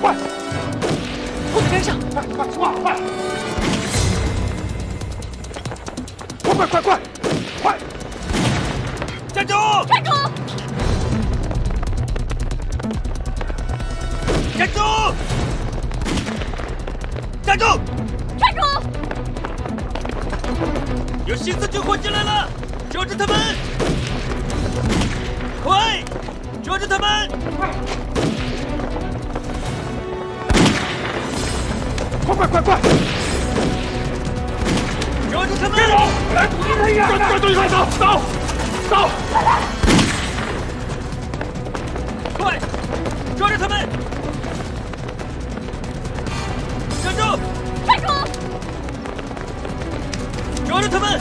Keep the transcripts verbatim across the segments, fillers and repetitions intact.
快！ 我跟上， 快快冲啊！快！快快快快快！ 站住！ 站住！ 站住！站住！ 站住！ 有新四军火进来了，遮着他们！快，遮着他们！ 快快快快！ 遮着他们！ 别走！来，对对对对，走走走！ 快，抓着他们！站住！ 站住！ 抓着他们！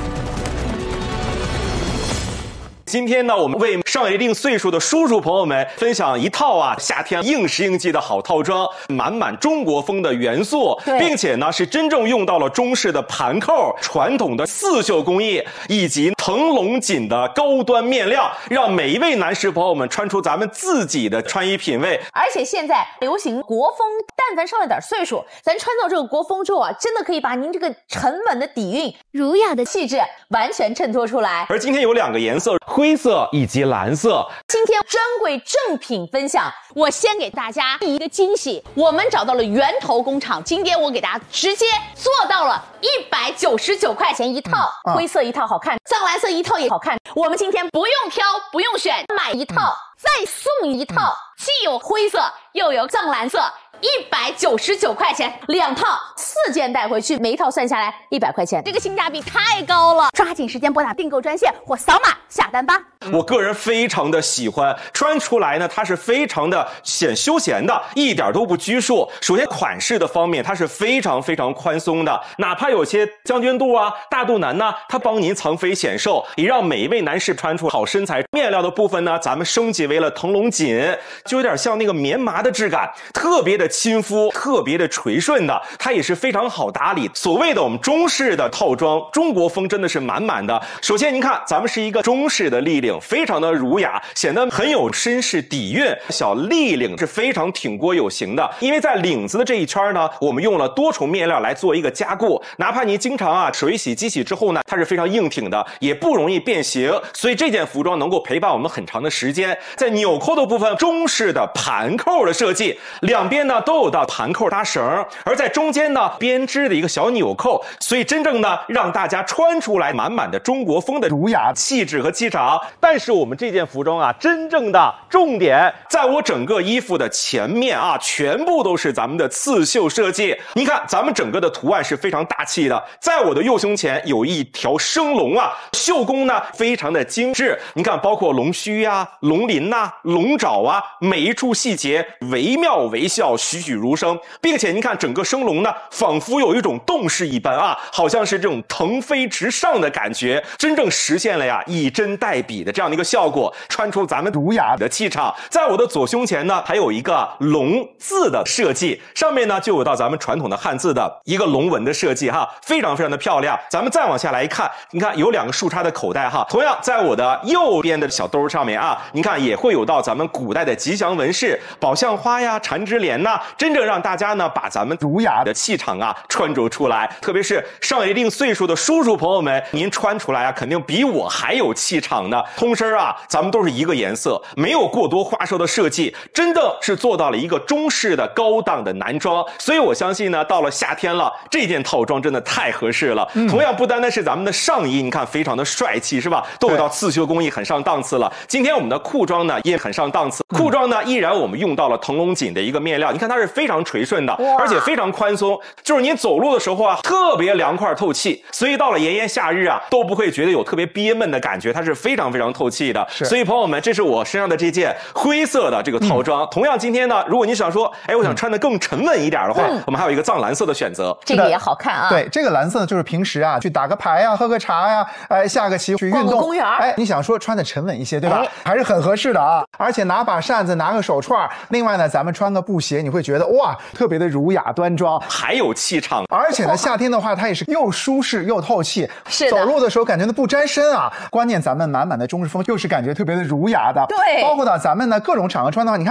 今天呢，我们为上一定岁数的叔叔朋友们分享一套啊夏天应时应季的好套装，满满中国风的元素，并且呢是真正用到了中式的盘扣、传统的刺绣工艺以及腾龙锦的高端面料，让每一位男士朋友们穿出咱们自己的穿衣品味。 而且现在流行国风，但凡上了点岁数，咱穿到这个国风之后啊，真的可以把您这个沉稳的底蕴、儒雅的气质完全衬托出来。 而今天有两个颜色，灰色以及蓝色。 今天珍贵正品分享，我先给大家一个惊喜，我们找到了源头工厂，今天我给大家直接做到了一百九十九块钱一套，嗯、灰色一套好看，藏蓝色一套也好看。我们今天不用挑，不用选，买一套、嗯、再送一套，既有灰色又有藏蓝色。一百九十九块钱两套，四件带回去，每一套算下来一百块钱，这个性价比太高了！抓紧时间拨打订购专线或扫码下单吧。 我个人非常的喜欢，穿出来呢，它是非常的显休闲的，一点都不拘束。首先款式的方面，它是非常非常宽松的，哪怕有些将军肚啊、大肚腩呢，它帮您藏肥显瘦，也让每一位男士穿出好身材。面料的部分呢，咱们升级为了腾龙锦，就有点像那个棉麻的质感，特别的亲肤，特别的垂顺的，它也是非常好打理。所谓的我们中式的套装，中国风真的是满满的。首先您看，咱们是一个中式的立领，非常的儒雅，显得很有绅士底蕴。小立领是非常挺锅有型的，因为在领子的这一圈呢，我们用了多重面料来做一个加固，哪怕您经常啊水洗机洗之后呢，它是非常硬挺的，也不容易变形，所以这件服装能够陪伴我们很长的时间。在纽扣的部分，中式的盘扣的设计，两边呢都有到盘扣搭绳，而在中间呢编织的一个小纽扣，所以真正呢让大家穿出来满满的中国风的儒雅气质和气场。但是我们这件服装啊，真正的重点在我整个衣服的前面啊，全部都是咱们的刺绣设计。你看咱们整个的图案是非常大气的，在我的右胸前有一条生龙啊，绣工呢非常的精致，你看包括龙须啊、龙鳞呐、龙爪啊，每一处细节惟妙惟肖，栩栩如生，并且您看整个生龙呢，仿佛有一种动势一般啊，好像是这种腾飞直上的感觉，真正实现了呀以针代笔的这样的一个效果，穿出咱们儒雅的气场。在我的左胸前呢，还有一个龙字的设计，上面呢就有到咱们传统的汉字的一个龙纹的设计哈，非常非常的漂亮。咱们再往下来一看，你看有两个竖插的口袋哈，同样在我的右边的小兜上面啊，你看也会有到咱们古代的吉祥纹饰，宝相花呀、缠枝莲呐，真正让大家呢把咱们儒雅的气场啊穿着出来。特别是上一定岁数的叔叔朋友们，您穿出来啊肯定比我还有气场呢。通身啊咱们都是一个颜色，没有过多花哨的设计，真正是做到了一个中式的高档的男装。所以我相信呢，到了夏天了，这件套装真的太合适了。嗯、同样不单单是咱们的上衣，你看非常的帅气是吧，都有到刺绣工艺很上档次了。今天我们的裤装呢也很上档次，裤装呢依然我们用到了腾龙锦的一个面料，你看它是非常垂顺的，而且非常宽松，就是您走路的时候啊特别凉快透气，所以到了炎炎夏日啊都不会觉得有特别憋闷的感觉，它是非常非常透气的。所以朋友们，这是我身上的这件灰色的这个套装、嗯、同样今天呢，如果你想说哎我想穿得更沉稳一点的话、嗯、我们还有一个藏蓝色的选择， 这个也好看啊。 对，这个蓝色就是平时啊去打个牌啊、喝个茶呀、哎下个棋去运动， 逛个公园， 哎你想说穿得沉稳一些对吧、哎、还是很合适的啊。而且拿把扇子，拿个手串，另外呢咱们穿个布鞋，你会觉得哇特别的儒雅端庄， 还有气场。 而且呢夏天的话它也是又舒适又透气， 是的， 走路的时候感觉不沾身啊。关键咱们满满的中式风又是感觉特别的儒雅的， 对， 包括到咱们呢各种场合穿的话，你看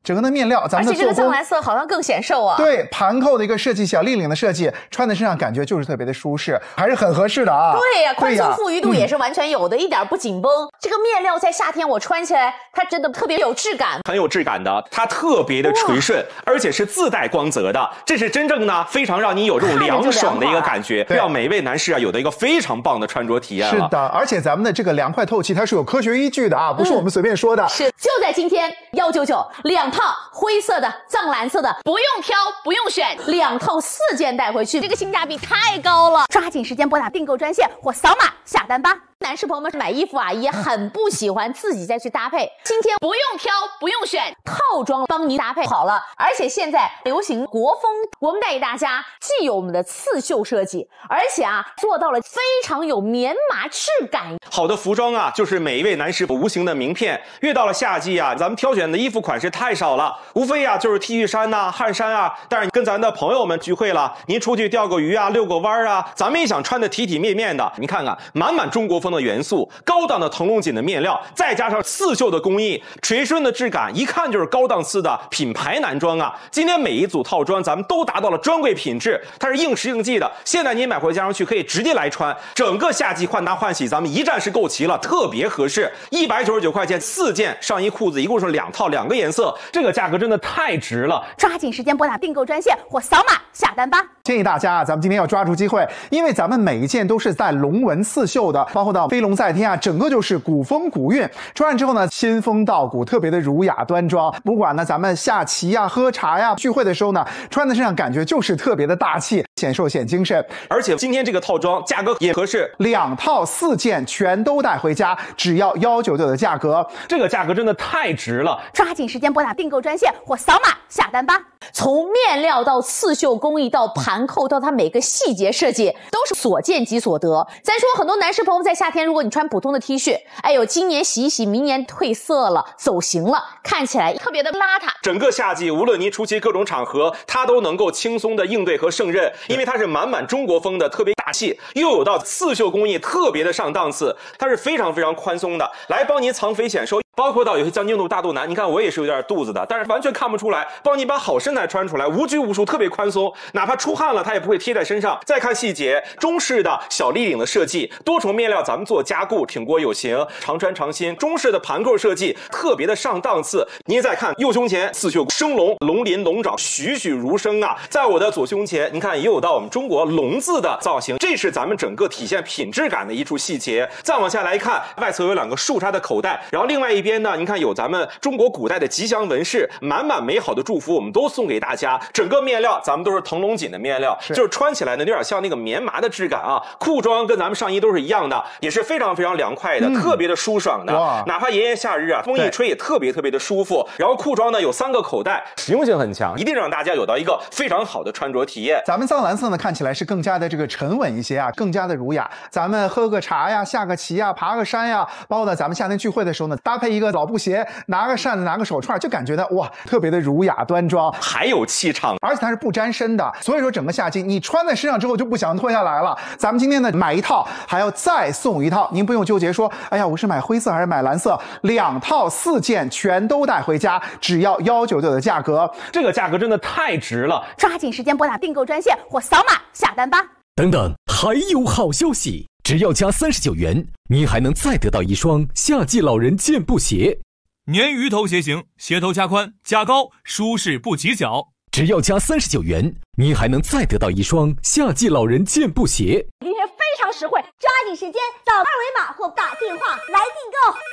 整个的面料，咱们的而且这个做工藏蓝色好像更显瘦啊。 对，盘扣的一个设计，小立领的设计，穿在身上感觉就是特别的舒适，还是很合适的啊。 对呀，宽松对富裕度也是完全有的，嗯、一点不紧绷。这个面料在夏天我穿起来，它真的特别有质感， 很有质感的，它特别的垂顺，而且是自带光泽的，这是真正呢非常让你有这种凉爽的一个感觉，让每一位男士啊有的一个非常棒的穿着体验了。 是的，而且咱们的这个凉快透气，它是有科学依据的啊，不是我们随便说的。 嗯、是，就在今天一九九两套灰色的、藏蓝色的，不用挑，不用选，两套四件带回去，这个性价比太高了！抓紧时间拨打订购专线或扫码下单吧。男士朋友们买衣服啊，也很不喜欢自己再去搭配。今天不用挑，不用选，套装帮您搭配好了。而且现在流行国风，我们带给大家既有我们的刺绣设计，而且啊做到了非常有棉麻质感。 好的服装啊，就是每一位男士无形的名片。越到了夏季啊，咱们挑选的衣服款式太少了，无非啊就是 T 恤衫呐、啊、汗衫啊。但是跟咱的朋友们聚会了，您出去钓个鱼啊、遛个弯啊，咱们也想穿的体体面面的。你看看，满满中国风的元素，高档的腾龙锦的面料，再加上刺绣的工艺，垂顺的质感，一看就是高档次的品牌男装啊！今天每一组套装咱们都达到了专柜品质，它是应时应季的。现在您买回家上去可以直接来穿，整个夏季换搭换洗咱们一站式购齐了，特别合适。一百九十九块钱四件上衣裤子，一共是两套两个颜色，这个价格真的太值了！ 抓紧时间拨打订购专线或扫码下单吧。 建议大家啊，咱们今天要抓住机会，因为咱们每一件都是带龙纹刺绣的，包括到飞龙在天啊，整个就是古风古韵。穿上之后呢，仙风道骨，特别的儒雅端庄。不管呢咱们下棋呀、喝茶呀、聚会的时候呢，穿在身上感觉就是特别的大气，显瘦显精神。 而且今天这个套装价格也合适， 两套四件全都带回家，只要一九九的价格， 这个价格真的太值了！ 抓紧时间拨打订购专线或扫码下单吧。从面料到刺绣工艺到盘扣到它每个细节设计，都是所见即所得。再说很多男士朋友在夏天，如果你穿普通的 T 恤，哎呦，今年洗一洗，明年褪色了、走形了，看起来特别的邋遢。 整个夏季，无论您出席各种场合，它都能够轻松的应对和胜任，因为它是满满中国风的，特别大气，又有到刺绣工艺特别的上档次，它是非常非常宽松的，来帮您藏肥显瘦。包括到有些将军肚、大肚腩，你看我也是有点肚子的，但是完全看不出来，帮你把好身材穿出来，无拘无束，特别宽松，哪怕出汗了它也不会贴在身上。再看细节，中式的小立领的设计，多重面料咱们做加固，挺过有型，常穿常新。中式的盘扣设计特别的上档次。您再看右胸前刺绣生龙，龙鳞龙爪栩栩如生啊。在我的左胸前，您看也有到我们中国龙字的造型，这是咱们整个体现品质感的一处细节。再往下来看，外侧有两个竖插的口袋，然后另外一边呢，您看有咱们中国古代的吉祥纹饰，满满美好的祝福我们都送给大家。整个面料咱们都是腾龙锦的面料，是就是穿起来呢有点像那个棉麻的质感啊。裤装跟咱们上衣都是一样的，也是非常非常凉快的，嗯、特别的舒爽的。哪怕炎炎夏日啊，风一吹也特别特别的舒服。然后裤装呢有三个口袋，实用性很强，一定让大家有到一个非常好的穿着体验。 咱们藏蓝色呢看起来是更加的这个沉稳一些啊，更加的儒雅。咱们喝个茶呀、下个棋呀、爬个山呀，包括呢咱们夏天聚会的时候呢，搭配一个老布鞋，拿个扇子，拿个手串，就感觉到哇，特别的儒雅端庄， 还有气场， 而且它是不沾身的。所以说整个夏季你穿在身上之后就不想脱下来了。咱们今天呢买一套还要再送一套，您不用纠结说，哎呀，我是买灰色还是买蓝色，两套四件全都带回家，只要一九九的价格， 这个价格真的太值了！ 抓紧时间拨打订购专线或扫码下单吧。 等等，还有好消息！只要加三十九元，您还能再得到一双夏季老人健步鞋。 鲶鱼头鞋型，鞋头加宽加高，舒适不挤脚。 只要加三十九元，您还能再得到一双夏季老人健步鞋。 今天非常实惠，抓紧时间扫二维码或打电话来订购。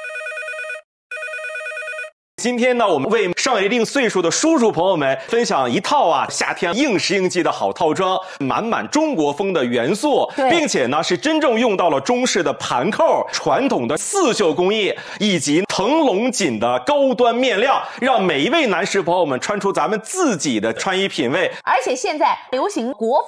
今天呢，我们为上一定岁数的叔叔朋友们分享一套啊夏天应时应季的好套装，满满中国风的元素，并且呢是真正用到了中式的盘扣、传统的刺绣工艺以及腾龙锦的高端面料，让每一位男士朋友们穿出咱们自己的穿衣品味。 而且现在流行国风，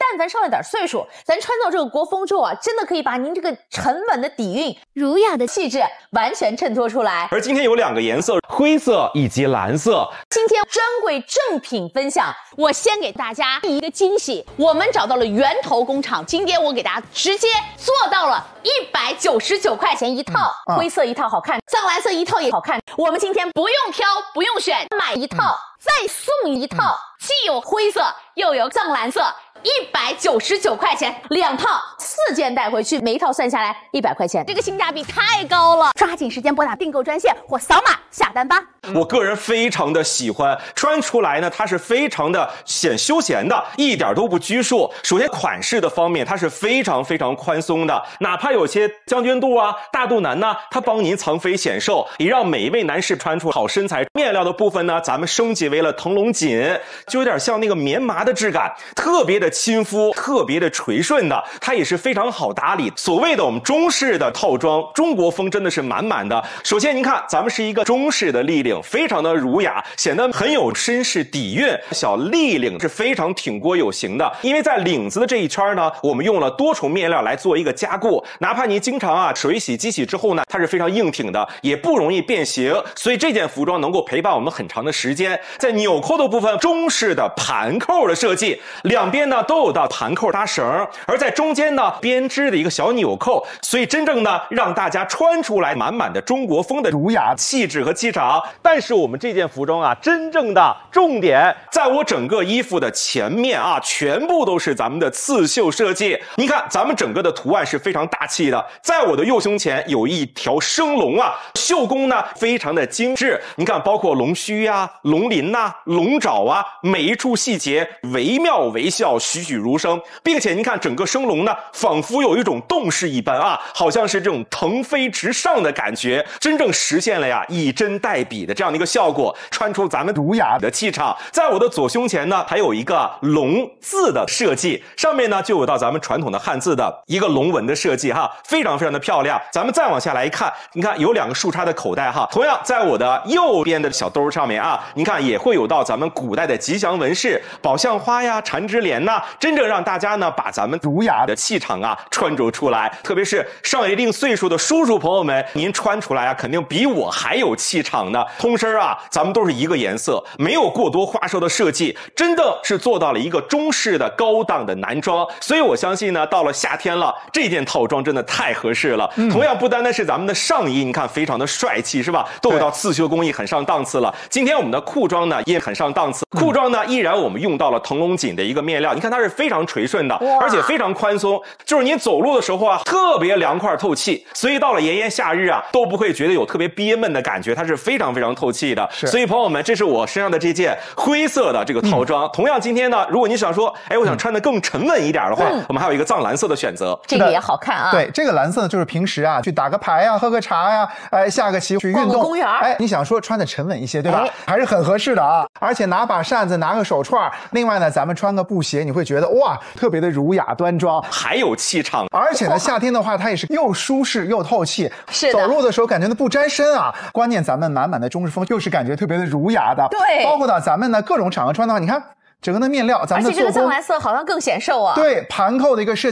但凡上了点岁数，咱穿到这个国风之后啊，真的可以把您这个沉稳的底蕴、儒雅的气质完全衬托出来。 而今天有两个颜色，灰色以及蓝色。 今天珍贵正品分享，我先给大家一个惊喜，我们找到了源头工厂，今天我给大家直接做到了一百九十九块钱一套，嗯啊、灰色一套好看，藏蓝色一套也好看。我们今天不用挑，不用选，买一套、嗯、再送一套，既有灰色又有藏蓝色。一百九十九块钱两套，四件带回去，每一套算下来一百块钱，这个性价比太高了！抓紧时间拨打订购专线或扫码下单吧。 我个人非常的喜欢，穿出来呢，它是非常的显休闲的，一点都不拘束。首先款式的方面，它是非常非常宽松的，哪怕有些将军肚啊、大肚腩呢，它帮您藏肥显瘦，也让每一位男士穿出好身材。面料的部分呢，咱们升级为了腾龙锦，就有点像那个棉麻的质感，特别的亲肤，特别的垂顺的，它也是非常好打理。所谓的我们中式的套装，中国风真的是满满的。首先您看，咱们是一个中式的立领，非常的儒雅，显得很有绅士底蕴。小立领是非常挺锅有型的，因为在领子的这一圈呢，我们用了多重面料来做一个加固，哪怕您经常啊水洗机洗之后呢，它是非常硬挺的，也不容易变形，所以这件服装能够陪伴我们很长的时间。在纽扣的部分，中式的盘扣的设计，两边呢都有到盘扣搭绳，而在中间呢编织的一个小纽扣，所以真正呢让大家穿出来满满的中国风的儒雅气质和气场。但是我们这件服装啊，真正的重点在我整个衣服的前面啊，全部都是咱们的刺绣设计。你看咱们整个的图案是非常大气的，在我的右胸前有一条生龙啊，绣工呢非常的精致。你看包括龙须啊、龙鳞呐、龙爪啊，每一处细节惟妙惟肖，栩栩如生，并且您看整个生龙呢，仿佛有一种动势一般啊，好像是这种腾飞直上的感觉，真正实现了呀以针代笔的这样的一个效果，穿出咱们儒雅的气场。在我的左胸前呢，还有一个龙字的设计，上面呢就有到咱们传统的汉字的一个龙纹的设计哈，非常非常的漂亮。咱们再往下来一看，你看有两个树杈的口袋哈，同样在我的右边的小兜上面啊，你看也会有到咱们古代的吉祥纹饰，宝相花呀、缠枝莲呐，真正让大家呢把咱们儒雅的气场啊穿着出来。特别是上一定岁数的叔叔朋友们，您穿出来啊肯定比我还有气场呢。通身啊咱们都是一个颜色，没有过多花哨的设计，真的是做到了一个中式的高档的男装。所以我相信呢，到了夏天了，这件套装真的太合适了。嗯、同样不单单是咱们的上衣，你看非常的帅气是吧，都有到刺绣工艺很上档次了。今天我们的裤装呢也很上档次，裤装呢依然我们用到了腾龙锦的一个面料，你看它是非常垂顺的，而且非常宽松，就是您走路的时候啊特别凉快透气，所以到了炎炎夏日啊都不会觉得有特别憋闷的感觉，它是非常非常透气的。所以朋友们，这是我身上的这件灰色的这个套装。嗯、同样今天呢，如果你想说哎我想穿得更沉稳一点的话、嗯、我们还有一个藏蓝色的选择， 这个也好看啊。 对，这个蓝色呢就是平时啊去打个牌啊、喝个茶呀、哎下个棋去运动，逛个公园， 哎你想说穿得沉稳一些对吧、哎、还是很合适的啊。而且拿把扇子，拿个手串，另外呢咱们穿个布鞋，你会觉得哇特别的儒雅端庄， 还有气场。 而且呢夏天的话它也是又舒适又透气， 是的， 走路的时候感觉呢不沾身啊。关键咱们满满的中式风又是感觉特别的儒雅的， 对， 包括到咱们呢各种场合穿的话，你看整个的面料咱们的做工， 而且这个藏蓝色好像更显瘦啊。 对，盘扣的一个设计